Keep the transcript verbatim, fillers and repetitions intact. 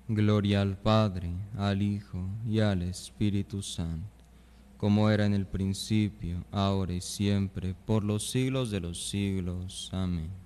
Gloria al Padre, al Hijo y al Espíritu Santo, como era en el principio, ahora y siempre, por los siglos de los siglos. Amén.